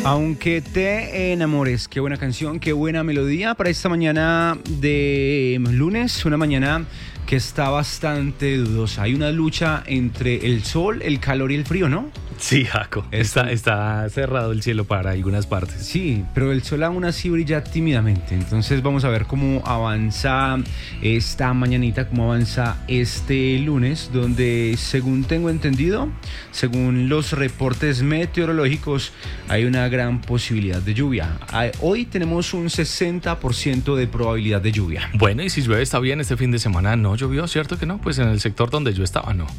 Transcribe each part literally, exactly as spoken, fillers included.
Aunque te enamores, qué buena canción, qué buena melodía para esta mañana de lunes, una mañana que está bastante dudosa. Hay una lucha entre el sol, el calor y el frío, ¿no? Sí, Jaco, está, está cerrado el cielo para algunas partes. Sí, pero el sol aún así brilla tímidamente. Entonces vamos a ver cómo avanza esta mañanita, cómo avanza este lunes, donde según tengo entendido, según los reportes meteorológicos, hay una gran posibilidad de lluvia. Hoy tenemos un sesenta por ciento de probabilidad de lluvia. Bueno, y si llueve está bien, este fin de semana no llovió, ¿cierto que no? Pues en el sector donde yo estaba, no.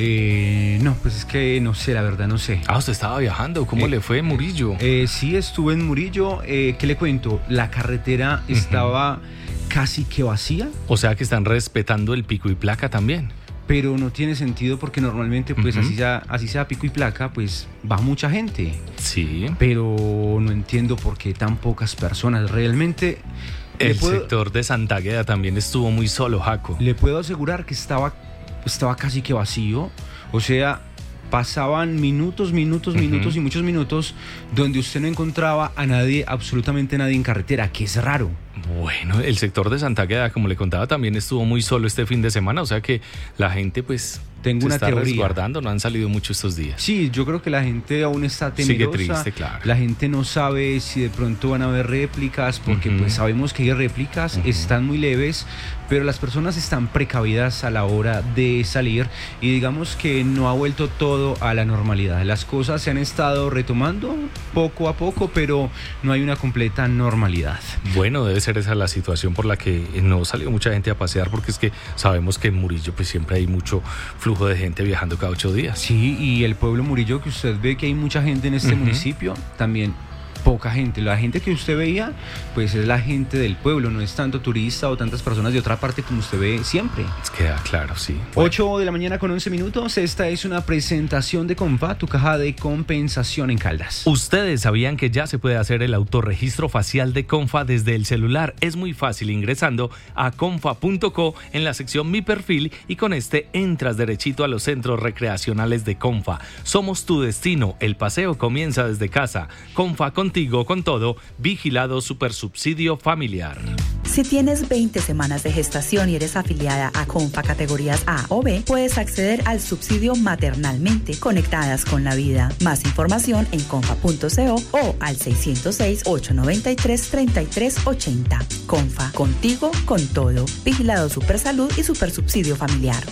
Eh, no, pues es que no sé, la verdad no sé. Ah, usted estaba viajando, ¿cómo eh, le fue en Murillo? Eh, sí, estuve en Murillo, eh, ¿qué le cuento? La carretera uh-huh. estaba casi que vacía. O sea que están respetando el pico y placa también. Pero no tiene sentido porque normalmente pues uh-huh. así sea, así sea pico y placa, pues va mucha gente. Sí. Pero no entiendo por qué tan pocas personas. Realmente... El puedo, sector de Santa Águeda también estuvo muy solo, Jaco. Le puedo asegurar que estaba, estaba casi que vacío. O sea, pasaban minutos, minutos, uh-huh. minutos y muchos minutos donde usted no encontraba a nadie, absolutamente nadie en carretera, que es raro. Bueno, el sector de Santa Águeda, como le contaba, también estuvo muy solo este fin de semana. O sea que la gente, pues... Tengo se una está teoría. resguardando, no han salido mucho estos días. Sí, yo creo que la gente aún está temerosa. Sigue triste, claro. La gente no sabe si de pronto van a haber réplicas, porque uh-huh. pues sabemos que hay réplicas, uh-huh. están muy leves, pero las personas están precavidas a la hora de salir y digamos que no ha vuelto todo a la normalidad. Las cosas se han estado retomando poco a poco, pero no hay una completa normalidad. Bueno, debe ser esa la situación por la que no salió mucha gente a pasear, porque es que sabemos que en Murillo pues siempre hay mucho flujo de gente viajando cada ocho días. Sí, y el pueblo Murillo, que usted ve que hay mucha gente en este uh-huh. municipio, también poca gente. La gente que usted veía, pues es la gente del pueblo, no es tanto turista o tantas personas de otra parte como usted ve siempre. Queda claro, sí. Bueno. ocho de la mañana con once minutos, esta es una presentación de Comfa, tu caja de compensación en Caldas. ¿Ustedes sabían que ya se puede hacer el autorregistro facial de Comfa desde el celular? Es muy fácil ingresando a comfa punto co en la sección Mi Perfil y con este entras derechito a los centros recreacionales de Comfa. Somos tu destino, el paseo comienza desde casa. Comfa con Contigo con todo, vigilado Supersubsidio Familiar. Si tienes veinte semanas de gestación y eres afiliada a Comfa categorías A o B, puedes acceder al subsidio maternalmente conectadas con la vida. Más información en comfa punto co o al seiscientos seis, ochocientos noventa y tres, treinta y tres ochenta. Comfa, contigo con todo. Vigilado Supersalud y Supersubsidio Familiar.